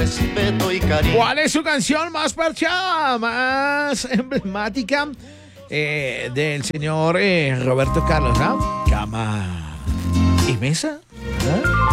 respeto y cariño. ¿Cuál es su canción más parchada, más emblemática del señor Roberto Carlos, ¿no? Cama y mesa. ¿Ah?